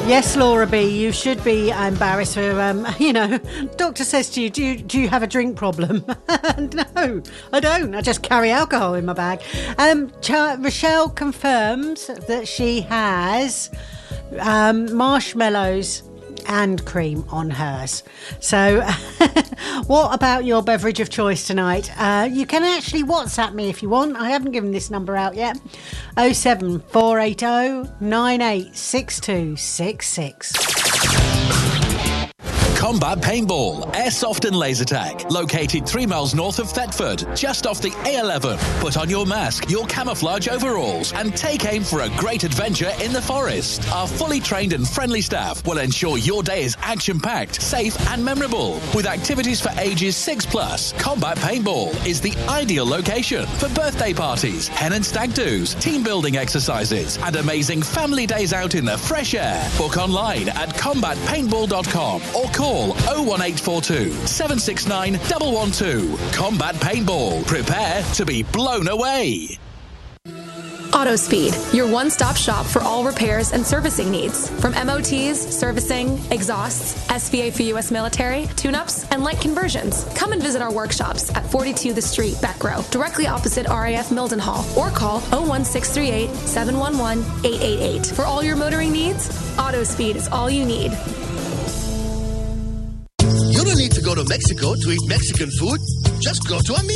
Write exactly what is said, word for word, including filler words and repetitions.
Yes, Laura B, you should be embarrassed for, um, you know, doctor says to you, do you, do you have a drink problem? No, I don't. I just carry alcohol in my bag. Um, Ch- Rochelle confirms that she has um, marshmallows and cream on hers. So what about your beverage of choice tonight? Uh, you can actually WhatsApp me if you want. I haven't given this number out yet. oh seven four eight oh nine eight six two six six. Combat Paintball, Airsoft and Laser Tag. Located three miles north of Thetford, just off the A eleven. Put on your mask, your camouflage overalls, and take aim for a great adventure in the forest. Our fully trained and friendly staff will ensure your day is action-packed, safe and memorable. With activities for ages six plus, Combat Paintball is the ideal location for birthday parties, hen and stag do's, team building exercises, and amazing family days out in the fresh air. Book online at combat paintball dot com or call oh one eight four two, seven six nine, one one two. Combat Paintball. Prepare to be blown away. AutoSpeed, your one-stop shop for all repairs and servicing needs. From M O Ts, servicing, exhausts, S V A for U S military, tune-ups, and light conversions. Come and visit our workshops at forty-two The Street, Back Row, directly opposite R A F Mildenhall, or call oh one six three eight, seven one one, eight eight eight. For all your motoring needs, AutoSpeed is all you need. You don't need to go to Mexico to eat Mexican food. Just go to a